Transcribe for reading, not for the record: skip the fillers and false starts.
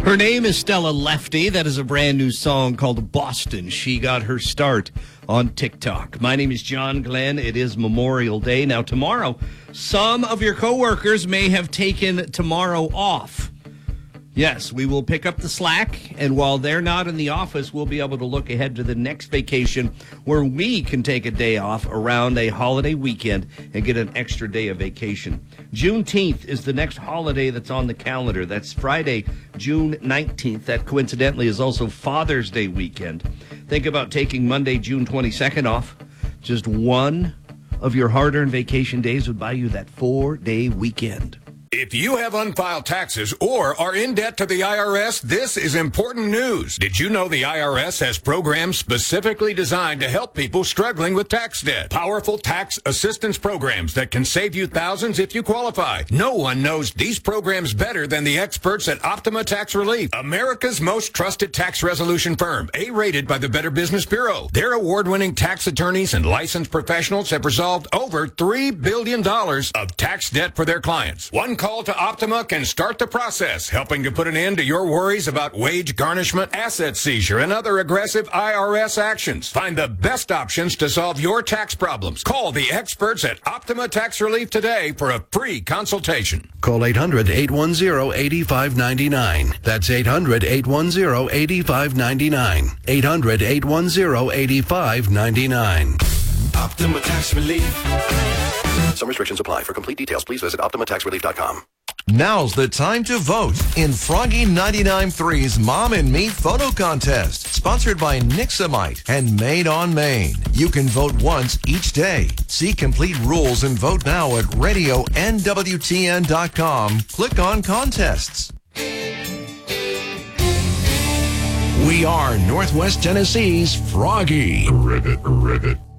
Her name is Stella Lefty. That is a brand new song called Boston. She got her start on TikTok. My name is John Glenn. It is Memorial Day. Now, tomorrow, some of your coworkers may have taken tomorrow off. Yes, we will pick up the slack, and while they're not in the office, we'll be able to look ahead to the next vacation where we can take a day off around a holiday weekend and get an extra day of vacation. Juneteenth is the next holiday that's on the calendar. That's Friday, June 19th. That coincidentally is also Father's Day weekend. Think about taking Monday, June 22nd off. Just one of your hard-earned vacation days would buy you that 4-day weekend. If you have unfiled taxes or are in debt to the IRS, this is important news. Did you know the IRS has programs specifically designed to help people struggling with tax debt? Powerful tax assistance programs that can save you thousands if you qualify. No one knows these programs better than the experts at Optima Tax Relief, America's most trusted tax resolution firm, A-rated by the Better Business Bureau. Their award-winning tax attorneys and licensed professionals have resolved over $3 billion of tax debt for their clients. One call to Optima can start the process, helping to put an end to your worries about wage garnishment, asset seizure, and other aggressive IRS actions. Find the best options to solve your tax problems. Call the experts at Optima Tax Relief today for a free consultation. Call 800-810-8599. That's 800-810-8599. 800-810-8599. Optima Tax Relief. Some restrictions apply. For complete details, please visit OptimaTaxRelief.com. Now's the time to vote in Froggy 99.3's Mom and Me Photo Contest, sponsored by Nixamite and Made on Maine. You can vote once each day. See complete rules and vote now at radionwtn.com. Click on contests. We are Northwest Tennessee's Froggy. Ribbit.